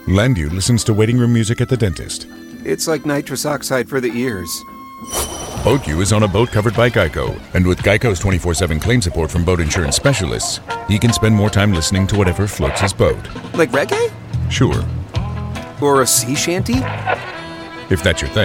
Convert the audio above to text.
Landu listens to waiting room music at the dentist. It's like nitrous oxide for the ears. BoatU is on a boat covered by Geico, and with Geico's 24/7 claim support from boat insurance specialists, he can spend more time listening to whatever floats his boat. Like reggae? Sure, Or a sea shanty? if that's your thing.